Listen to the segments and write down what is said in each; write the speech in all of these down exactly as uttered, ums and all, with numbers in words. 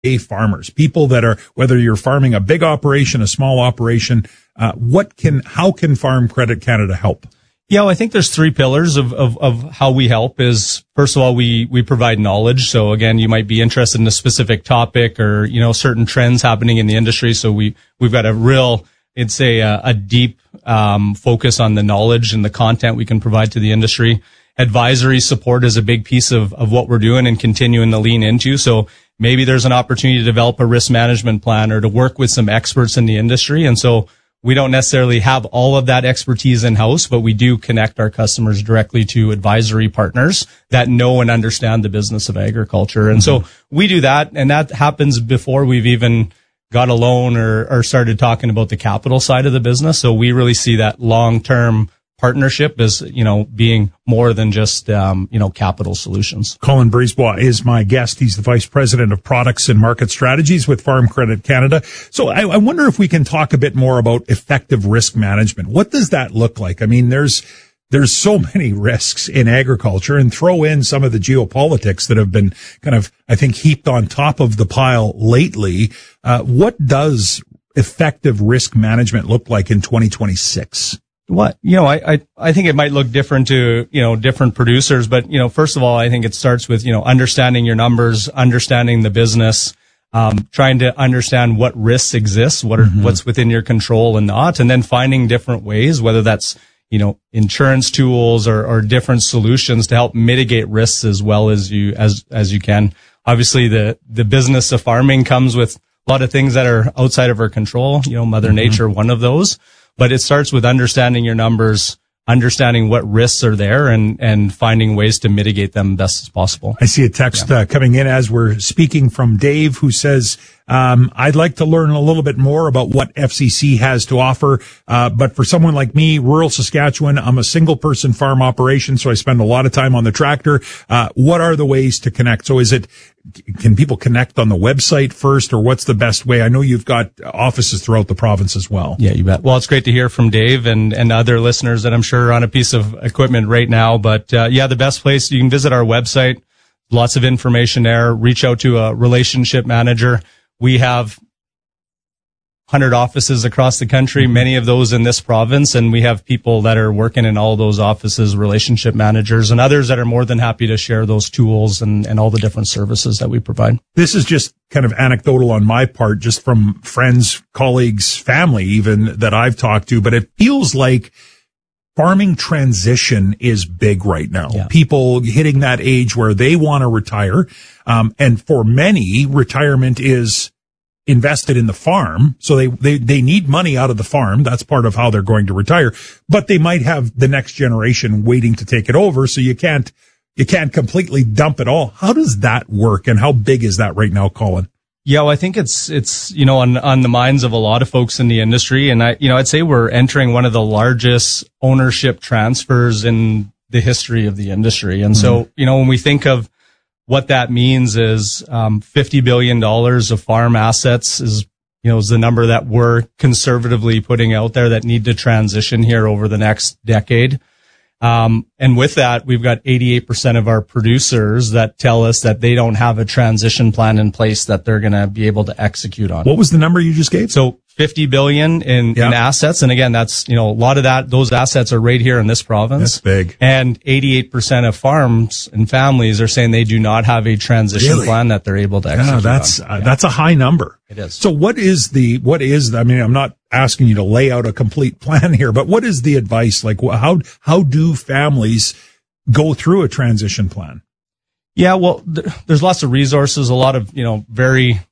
farmers, people that are, whether you're farming a big operation, a small operation, uh, what can, how can Farm Credit Canada help? Yeah, well, I think there's three pillars of, of, of how we help is, first of all, we, we provide knowledge. So again, you might be interested in a specific topic or, you know, certain trends happening in the industry. So we, we've got a real, it's a, a deep, um, focus on the knowledge and the content we can provide to the industry. Advisory support is a big piece of, of what we're doing and continuing to lean into. So maybe there's an opportunity to develop a risk management plan or to work with some experts in the industry. And so we don't necessarily have all of that expertise in-house, but we do connect our customers directly to advisory partners that know and understand the business of agriculture. And mm-hmm. so we do that, and that happens before we've even got a loan or, or started talking about the capital side of the business. So we really see that long-term partnership as, you know, being more than just, um, you know, capital solutions. Colin Brisebois is my guest. He's the Vice President of Products and Market Strategies with Farm Credit Canada. So I, I wonder if we can talk a bit more about effective risk management. What does that look like? I mean, there's, there's so many risks in agriculture, and throw in some of the geopolitics that have been kind of, I think, heaped on top of the pile lately. Uh, what does effective risk management look like in twenty twenty-six? What, you know, I, I, I think it might look different to, you know, different producers, but, you know, first of all, I think it starts with, you know, understanding your numbers, understanding the business, um, trying to understand what risks exist, what are, mm-hmm. what's within your control and not, and then finding different ways, whether that's, you know, insurance tools or, or different solutions to help mitigate risks as well as you, as, as you can. Obviously, the, the business of farming comes with a lot of things that are outside of our control, you know, Mother mm-hmm. Nature, one of those. But it starts with understanding your numbers, understanding what risks are there, and, and finding ways to mitigate them best as possible. I see a text yeah. uh, coming in as we're speaking from Dave, who says, um, I'd like to learn a little bit more about what F C C has to offer. Uh, but for someone like me, rural Saskatchewan, I'm a single person farm operation, so I spend a lot of time on the tractor. Uh, what are the ways to connect? So is it, can people connect on the website first, or what's the best way? I know you've got offices throughout the province as well. Yeah, you bet. Well, it's great to hear from Dave and, and other listeners that I'm sure are on a piece of equipment right now. But, uh, yeah, the best place, you can visit our website. Lots of information there. Reach out to a relationship manager. We have one hundred offices across the country, many of those in this province, and we have people that are working in all those offices, relationship managers, and others that are more than happy to share those tools and, and all the different services that we provide. This is just kind of anecdotal on my part, just from friends, colleagues, family even that I've talked to, but it feels like farming transition is big right now. Yeah. People hitting that age where they want to retire. Um, and for many, retirement is invested in the farm. So they, they, they need money out of the farm. That's part of how they're going to retire, but they might have the next generation waiting to take it over. So you can't, you can't completely dump it all. How does that work? And how big is that right now, Colin? Yeah, well, I think it's, it's, you know, on, on the minds of a lot of folks in the industry. And I, you know, I'd say we're entering one of the largest ownership transfers in the history of the industry. And mm-hmm. so, you know, when we think of what that means is, um, fifty billion dollars of farm assets is, you know, is the number that we're conservatively putting out there that need to transition here over the next decade. Um, and with that, we've got eighty-eight percent of our producers that tell us that they don't have a transition plan in place that they're going to be able to execute on. What was the number you just gave? So fifty billion in, yeah. in assets. And again, that's, you know, a lot of that, those assets are right here in this province. That's big. And eighty-eight percent of farms and families are saying they do not have a transition really? plan that they're able to execute yeah, that's, on. Uh, yeah. that's a high number. It is. So what is the, what is, I mean, I'm not asking you to lay out a complete plan here, but what is the advice? Like, how, how do families go through a transition plan? Yeah, well, th- there's lots of resources, a lot of, you know, very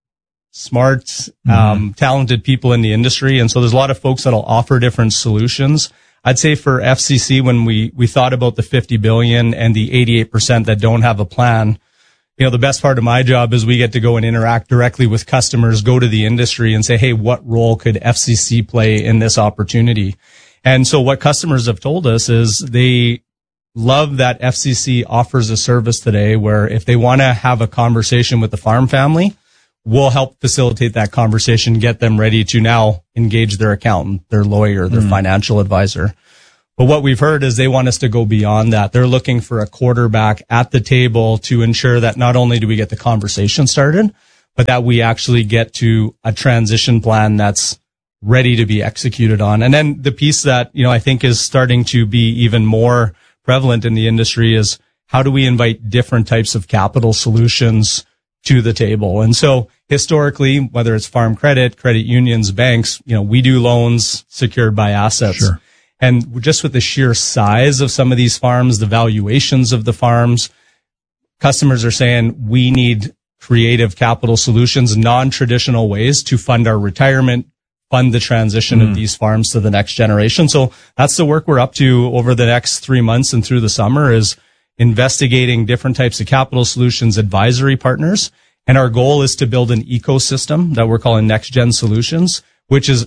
smart, mm-hmm. um, talented people in the industry. And so there's a lot of folks that'll offer different solutions. I'd say for F C C, when we, we thought about the fifty billion and the eighty-eight percent that don't have a plan, you know, the best part of my job is we get to go and interact directly with customers, go to the industry and say, hey, what role could F C C play in this opportunity? And so what customers have told us is they love that F C C offers a service today where if they want to have a conversation with the farm family, we'll help facilitate that conversation, get them ready to now engage their accountant, their lawyer, their mm. financial advisor. But what we've heard is they want us to go beyond that. They're looking for a quarterback at the table to ensure that not only do we get the conversation started, but that we actually get to a transition plan that's ready to be executed on. And then the piece that, you know, I think is starting to be even more prevalent in the industry is how do we invite different types of capital solutions to the table? And so historically, whether it's farm credit, credit unions, banks, you know, we do loans secured by assets. Sure. And just with the sheer size of some of these farms, the valuations of the farms, customers are saying we need creative capital solutions, non-traditional ways to fund our retirement, fund the transition mm. of these farms to the next generation. So that's the work we're up to over the next three months and through the summer, is investigating different types of capital solutions, advisory partners. And our goal is to build an ecosystem that we're calling Next Gen Solutions, which is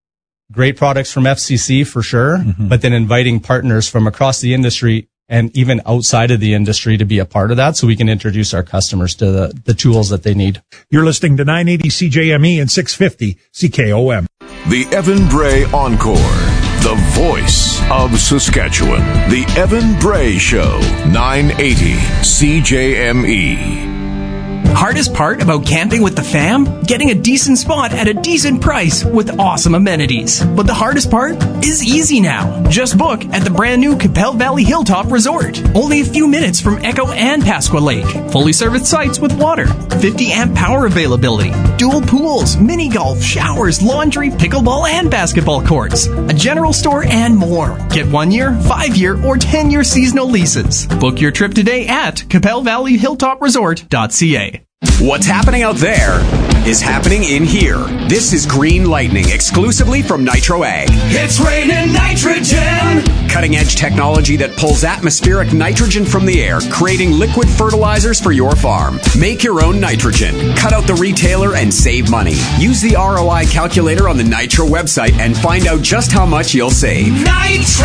great products from F C C for sure, mm-hmm. but then inviting partners from across the industry and even outside of the industry to be a part of that, so we can introduce our customers to the, the tools that they need. You're listening to nine eighty C J M E and six fifty C K O M. The Evan Bray Encore, the voice of Saskatchewan. The Evan Bray Show, nine eighty C J M E. Hardest part about camping with the fam? Getting a decent spot at a decent price with awesome amenities. But the hardest part is easy now. Just book at the brand new Capel Valley Hilltop Resort. Only a few minutes from Echo and Pasqua Lake. Fully serviced sites with water. fifty amp power availability. Dual pools, mini golf, showers, laundry, pickleball, and basketball courts. A general store and more. Get one year, five year, or ten year seasonal leases. Book your trip today at capel valley hilltop resort dot c a. What's happening out there is happening in here. This is Green Lightning, exclusively from Nitro Ag. It's raining nitrogen! Cutting edge technology that pulls atmospheric nitrogen from the air, creating liquid fertilizers for your farm. Make your own nitrogen. Cut out the retailer and save money. Use the R O I calculator on the Nitro website and find out just how much you'll save. Nitro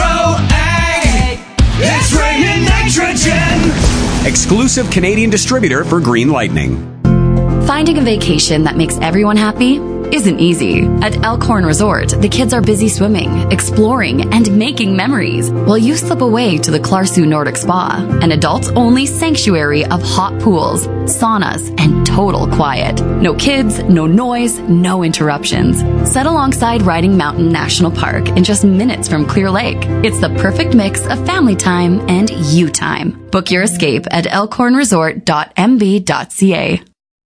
Ag! It's raining nitrogen! Exclusive Canadian distributor for Green Lightning. Finding a vacation that makes everyone happy isn't easy. At Elkhorn Resort, the kids are busy swimming, exploring, and making memories, while you slip away to the Clarsu Nordic Spa, an adults-only sanctuary of hot pools, saunas, and total quiet. No kids, no noise, no interruptions. Set alongside Riding Mountain National Park in just minutes from Clear Lake. It's the perfect mix of family time and you time. Book your escape at elkhorn resort dot m b dot c a.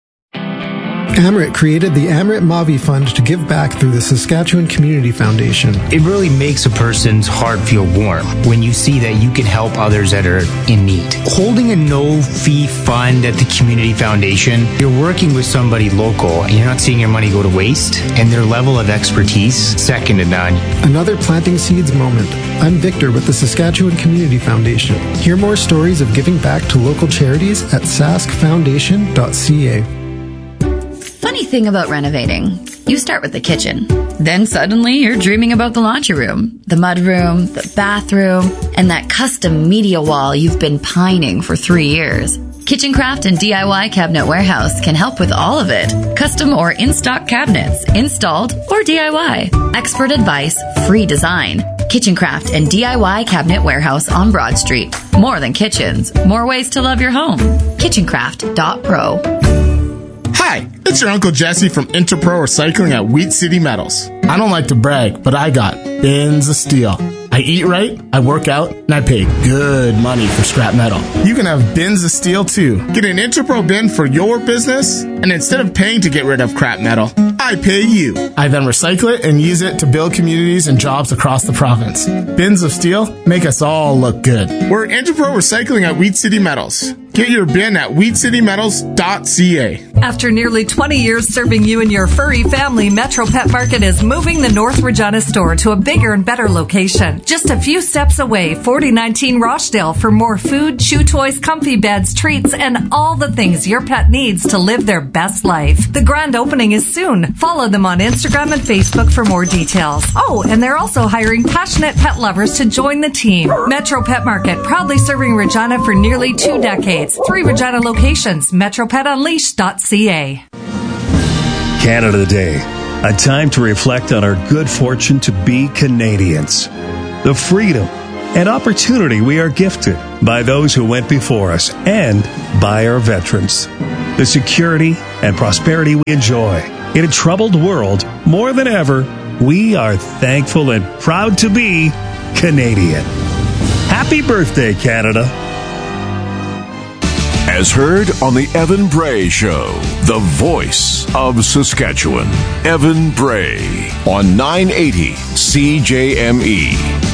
Amrit created the Amrit Mavi Fund to give back through the Saskatchewan Community Foundation. It really makes a person's heart feel warm when you see that you can help others that are in need. Holding a no-fee fund at the Community Foundation, you're working with somebody local and you're not seeing your money go to waste, and their level of expertise, second to none. Another planting seeds moment. I'm Victor with the Saskatchewan Community Foundation. Hear more stories of giving back to local charities at sask foundation dot c a. Funny thing about renovating, you start with the kitchen. Then suddenly you're dreaming about the laundry room, the mudroom, the bathroom, and that custom media wall you've been pining for three years. Kitchencraft and D I Y Cabinet Warehouse can help with all of it. Custom or in-stock cabinets, installed or D I Y. Expert advice, free design. Kitchencraft and D I Y Cabinet Warehouse on Broad Street. More than kitchens, more ways to love your home. kitchencraft dot pro. Hi, it's your Uncle Jesse from Interpro Recycling at Wheat City Metals. I don't like to brag, but I got bins of steel. I eat right, I work out, and I pay good money for scrap metal. You can have bins of steel too. Get an Interpro bin for your business, and instead of paying to get rid of crap metal, I pay you. I then recycle it and use it to build communities and jobs across the province. Bins of steel make us all look good. We're Interpro Recycling at Wheat City Metals. Get your bin at wheat city metals dot c a. After nearly twenty years serving you and your furry family, Metro Pet Market is moving the North Regina store to a bigger and better location. Just a few steps away, forty nineteen Rochdale, for more food, chew toys, comfy beds, treats, and all the things your pet needs to live their best life. The grand opening is soon. Follow them on Instagram and Facebook for more details. Oh, and they're also hiring passionate pet lovers to join the team. Metro Pet Market, proudly serving Regina for nearly two decades. Three Regina locations, metro pet unleashed dot c a. Canada Day, a time to reflect on our good fortune to be Canadians. The freedom and opportunity we are gifted by those who went before us and by our veterans. the security and prosperity we enjoy. In a troubled world, more than ever, we are thankful and proud to be Canadian. Happy birthday, Canada. As heard on the Evan Bray Show, the voice of Saskatchewan. Evan Bray on nine eighty C J M E.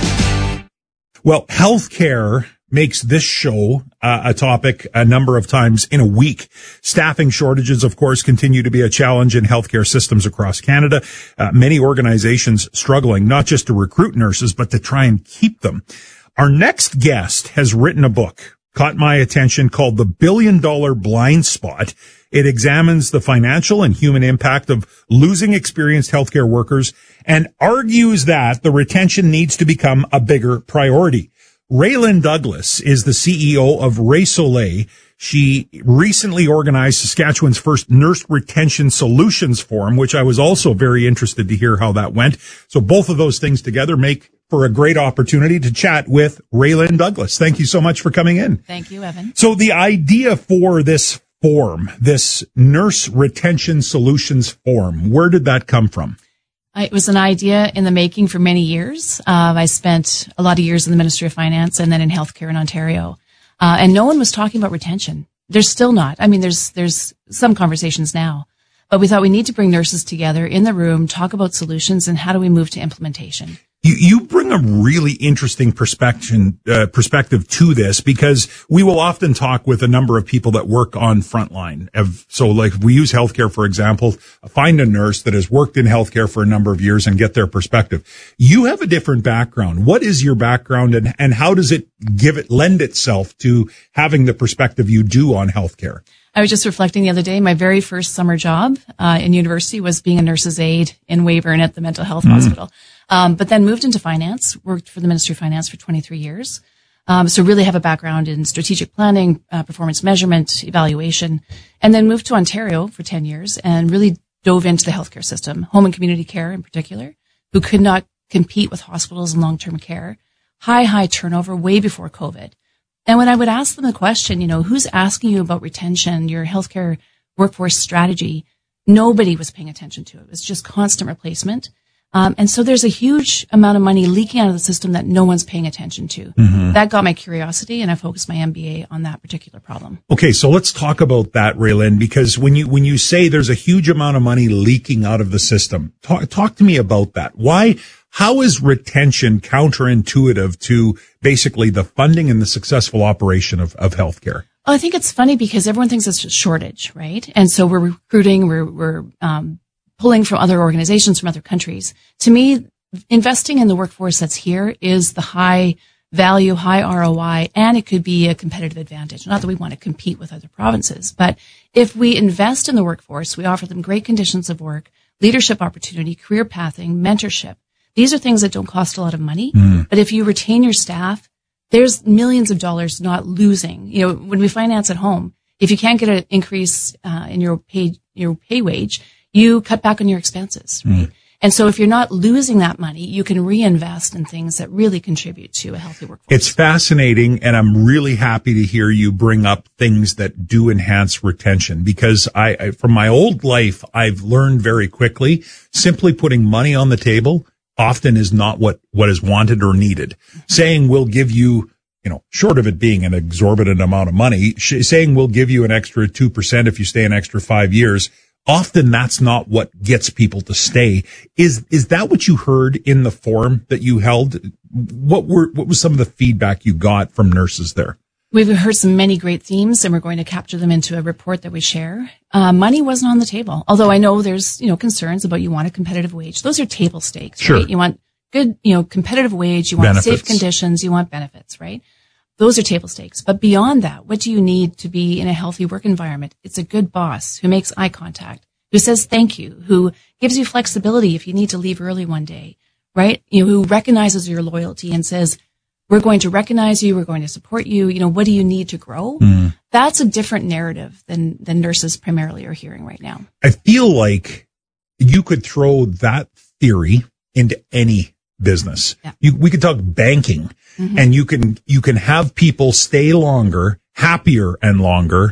Well, healthcare makes this show uh, a topic a number of times in a week. Staffing shortages, of course, continue to be a challenge in healthcare systems across Canada. Uh, many organizations struggling not just to recruit nurses, but to try and keep them. Our next guest has written a book, caught my attention, called The Billion Dollar Blind Spot. It examines the financial and human impact of losing experienced healthcare workers and argues that the retention needs to become a bigger priority. Raylyn Douglas is the C E O of Ray Soleil. She recently organized Saskatchewan's first Nurse Retention Solutions Forum, which I was also very interested to hear how that went. So both of those things together make for a great opportunity to chat with Raylyn Douglas. Thank you so much for coming in. Thank you, Evan. So the idea for this forum, this Nurse Retention Solutions Forum, where did that come from? It was an idea in the making for many years. Uh, I spent a lot of years in the Ministry of Finance and then in healthcare in Ontario. Uh, and no one was talking about retention. There's still not. I mean, there's, there's some conversations now, but we thought we need to bring nurses together in the room, talk about solutions, and how do we move to implementation. You, you bring a really interesting perspective, uh, perspective to this, because we will often talk with a number of people that work on frontline. Of, so like if we use healthcare, for example, find a nurse that has worked in healthcare for a number of years and get their perspective. You have a different background. What is your background, and, and how does it give it, lend itself to having the perspective you do on healthcare? I was just reflecting the other day, my very first summer job uh, in university was being a nurse's aide in Weyburn at the mental health mm. hospital. Um, but then moved into finance, worked for the Ministry of Finance for twenty-three years. Um, so really have a background in strategic planning, uh, performance measurement, evaluation, and then moved to Ontario for ten years and really dove into the healthcare system, home and community care in particular, who could not compete with hospitals and long-term care. High, high turnover way before COVID. And when I would ask them the question, you know, who's asking you about retention, your healthcare workforce strategy, nobody was paying attention to it. It was just constant replacement. Um, and so there's a huge amount of money leaking out of the system that no one's paying attention to. Mm-hmm. That got my curiosity, and I focused my M B A on that particular problem. Okay, so let's talk about that, Raylyn, because when you when you say there's a huge amount of money leaking out of the system, talk talk to me about that. Why? How is retention counterintuitive to basically the funding and the successful operation of, of healthcare? Well, I think it's funny because everyone thinks it's a shortage, right? And so we're recruiting, we're we're um pulling from other organizations, from other countries. To me, investing in the workforce that's here is the high value, high R O I, and it could be a competitive advantage. Not that we want to compete with other provinces, but if we invest in the workforce, we offer them great conditions of work, leadership opportunity, career pathing, mentorship. These are things that don't cost a lot of money, mm. but if you retain your staff, there's millions of dollars not losing. You know, when we finance at home, if you can't get an increase uh, in your pay, your pay wage, you cut back on your expenses, right? Mm. And so if you're not losing that money, you can reinvest in things that really contribute to a healthy workforce. It's fascinating, and I'm really happy to hear you bring up things that do enhance retention, because I, I from my old life, I've learned very quickly, simply putting money on the table often is not what, what is wanted or needed. Mm-hmm. Saying we'll give you, you know, short of it being an exorbitant amount of money, sh- saying we'll give you an extra two percent if you stay an extra five years, often that's not what gets people to stay. Is, is that what you heard in the forum that you held? What were, what was some of the feedback you got from nurses there? We've heard some many great themes, and we're going to capture them into a report that we share. Uh, money wasn't on the table, although I know there's, you know, concerns about you want a competitive wage. Those are table stakes, sure. right? You want good, you know, competitive wage. You want benefits. Safe conditions. You want benefits, right? Those are table stakes. But beyond that, what do you need to be in a healthy work environment? It's a good boss who makes eye contact, who says thank you, who gives you flexibility if you need to leave early one day, right? You know, who recognizes your loyalty and says, we're going to recognize you, we're going to support you. You know, what do you need to grow? Mm. That's a different narrative than, than nurses primarily are hearing right now. I feel like you could throw that theory into any business. Yeah. You, we could talk banking, mm-hmm. and you can, you can have people stay longer, happier and longer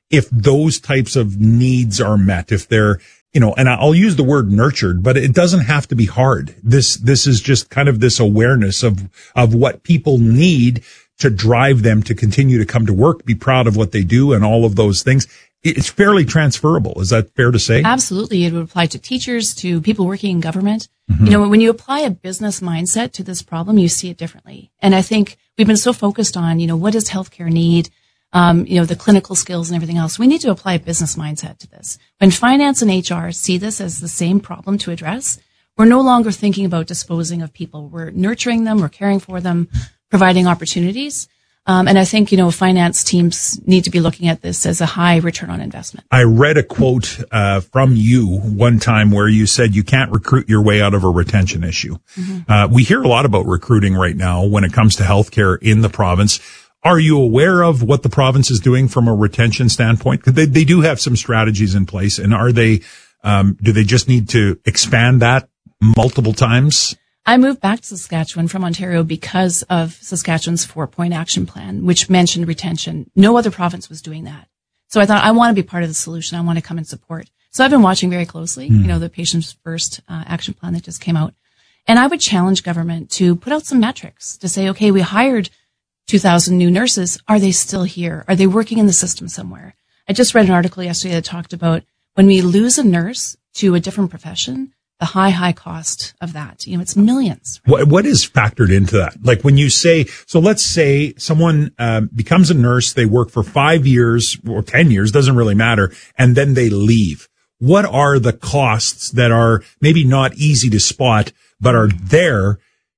if those types of needs are met, if they're, you know, and I'll use the word nurtured, but it doesn't have to be hard. This, this is just kind of this awareness of, of what people need to drive them to continue to come to work, be proud of what they do and all of those things. It's fairly transferable. Is that fair to say? Absolutely. It would apply to teachers, to people working in government. Mm-hmm. You know, when you apply a business mindset to this problem, you see it differently. And I think we've been so focused on, you know, what does healthcare need? Um, you know, the clinical skills and everything else. We need to apply a business mindset to this. When finance and H R see this as the same problem to address, we're no longer thinking about disposing of people. We're nurturing them, we're caring for them, providing opportunities. Um, and I think, you know, finance teams need to be looking at this as a high return on investment. I read a quote uh, from you one time where you said you can't recruit your way out of a retention issue. Mm-hmm. Uh, we hear a lot about recruiting right now when it comes to healthcare in the province. Are you aware of what the province is doing from a retention standpoint? They, they do have some strategies in place, and are they, um, do they just need to expand that multiple times? I moved back to Saskatchewan from Ontario because of Saskatchewan's four-point action plan, which mentioned retention. No other province was doing that. So I thought, I want to be part of the solution. I want to come and support. So I've been watching very closely, mm. you know, the Patients First uh, action plan that just came out. And I would challenge government to put out some metrics to say, okay, we hired two thousand new nurses. Are they still here? Are they working in the system somewhere? I just read an article yesterday that talked about when we lose a nurse to a different profession, the high, high cost of that. You know, it's millions. Right? What, what is factored into that? Like when you say, so let's say someone uh, becomes a nurse, they work for five years or ten years, doesn't really matter, and then they leave. What are the costs that are maybe not easy to spot, but are there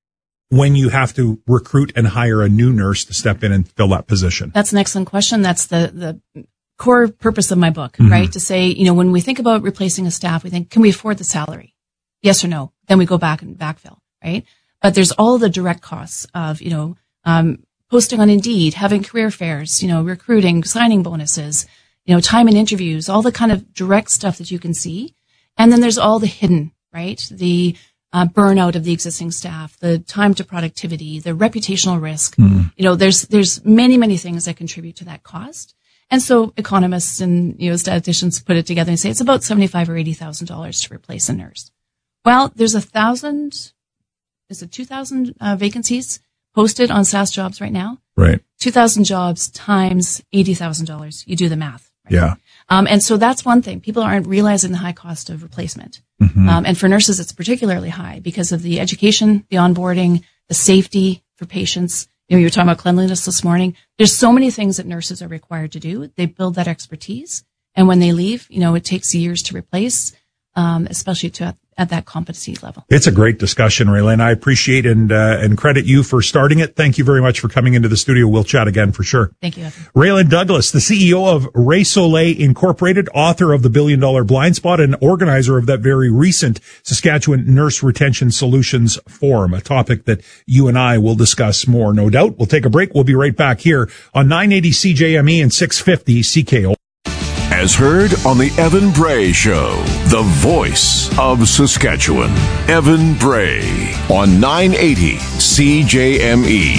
when you have to recruit and hire a new nurse to step in and fill that position? That's an excellent question. That's the, the core purpose of my book, mm-hmm. right? To say, you know, when we think about replacing a staff, we think, can we afford the salary? Yes or no? Then we go back and backfill, right? But there's all the direct costs of, you know, um, posting on Indeed, having career fairs, you know, recruiting, signing bonuses, you know, time in interviews, all the kind of direct stuff that you can see. And then there's all the hidden, right? The uh, burnout of the existing staff, the time to productivity, the reputational risk. Mm. You know, there's, there's many, many things that contribute to that cost. And so economists and, you know, statisticians put it together and say it's about seventy-five thousand dollars or eighty thousand dollars to replace a nurse. Well, there's a thousand, is it two thousand uh, vacancies posted on S A S Jobs right now? Right. two thousand jobs times eighty thousand dollars. You do the math. Right? Yeah. Um, and so that's one thing. People aren't realizing the high cost of replacement. Mm-hmm. Um, and for nurses, it's particularly high because of the education, the onboarding, the safety for patients. You know, you were talking about cleanliness this morning. There's so many things that nurses are required to do. They build that expertise. And when they leave, you know, it takes years to replace, um, especially to at that competency level. It's a great discussion, Raylene. I appreciate and uh, and credit you for starting it. Thank you very much for coming into the studio. We'll chat again for sure. Thank you, Evan. Raylene Douglas, the C E O of Ray Soleil Incorporated, author of the Billion Dollar Blind Spot, and organizer of that very recent Saskatchewan Nurse Retention Solutions Forum, a topic that you and I will discuss more, no doubt. We'll take a break. We'll be right back here on nine eighty C J M E and six fifty C K O. As heard on the Evan Bray Show, the voice of Saskatchewan, Evan Bray on nine eighty C J M E.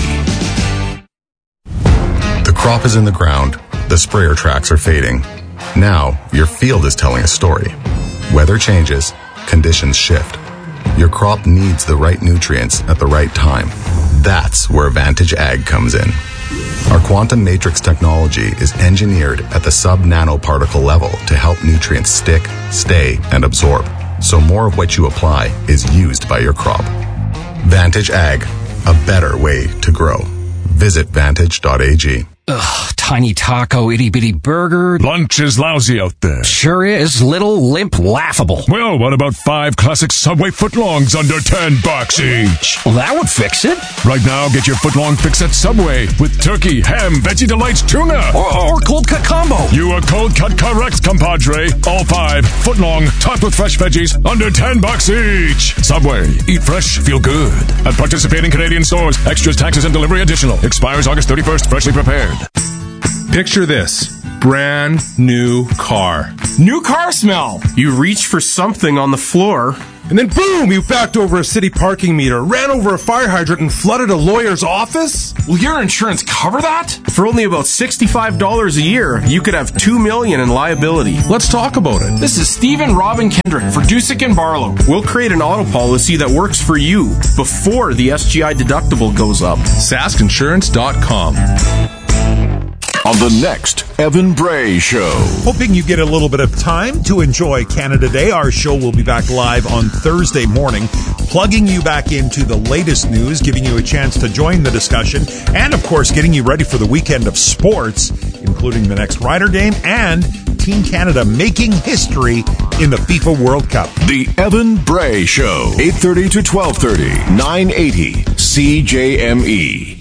The crop is in the ground. The sprayer tracks are fading. Now, your field is telling a story. Weather changes. Conditions shift. Your crop needs the right nutrients at the right time. That's where Vantage Ag comes in. Our quantum matrix technology is engineered at the sub-nanoparticle level to help nutrients stick, stay, and absorb, so more of what you apply is used by your crop. Vantage Ag, a better way to grow. Visit vantage dot a g. Ugh, tiny taco, itty-bitty burger. Lunch is lousy out there. Sure is. Little, limp, laughable. Well, what about five classic Subway footlongs under ten bucks each? Well, that would fix it. Right now, get your footlong fix at Subway with turkey, ham, Veggie Delights, tuna. Or, or cold cut combo. You are cold cut correct, compadre. All five, footlong, topped with fresh veggies, under ten bucks each. Subway, eat fresh, feel good. At participating Canadian stores, extras, taxes, and delivery additional. Expires August thirty-first, freshly prepared. Picture this. Brand new car. New car smell. You reach for something on the floor And then boom, you backed over a city parking meter, ran over a fire hydrant, and flooded a lawyer's office? Will your insurance cover that? For only about sixty-five dollars a year, you could have two million dollars in liability. Let's talk about it. This is Stephen Robin Kendrick for Dusick and Barlow. We'll create an auto policy that works for you before the S G I deductible goes up. Sask Insurance dot com. On the next Evan Bray Show. Hoping you get a little bit of time to enjoy Canada Day. Our show will be back live on Thursday morning, plugging you back into the latest news, giving you a chance to join the discussion, and of course, getting you ready for the weekend of sports, including the next Ryder game and Team Canada making history in the FIFA World Cup. The Evan Bray Show, eight thirty to twelve thirty, nine eighty C J M E.